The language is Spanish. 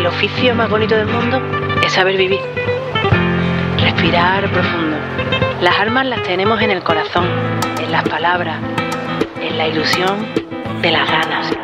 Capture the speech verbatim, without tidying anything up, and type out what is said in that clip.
oficio más bonito del mundo es saber vivir. Respirar profundo. Las armas las tenemos en el corazón, en las palabras, en la ilusión de las ganas.